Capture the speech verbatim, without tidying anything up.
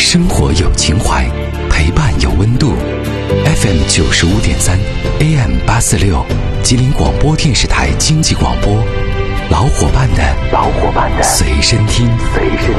生活有情怀，陪伴有温度。F M 九十五点三 ，A M 八四六，吉林广播电视台经济广播，老伙伴的老伙伴的随身听，随身听。